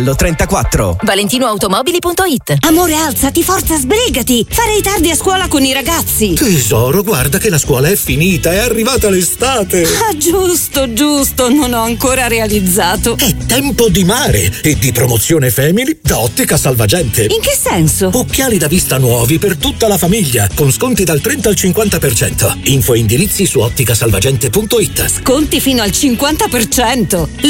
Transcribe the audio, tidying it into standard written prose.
Lo 34. ValentinoAutomobili.it. Amore, alzati, forza, sbrigati. Farei tardi a scuola con i ragazzi. Tesoro, guarda che la scuola è finita, è arrivata l'estate. Ah, giusto, non ho ancora realizzato. È tempo di mare e di promozione Family da Ottica Salvagente. In che senso? Occhiali da vista nuovi per tutta la famiglia, con sconti dal 30 al 50%. Info e indirizzi su otticasalvagente.it. Sconti fino al 50%.